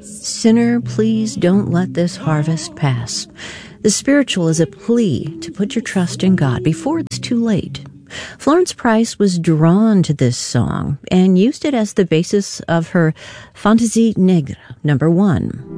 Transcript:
Sinner, please don't let this harvest pass. The spiritual is a plea to put your trust in God before it's too late. Florence Price was drawn to this song and used it as the basis of her Fantaisie Negre, number 1.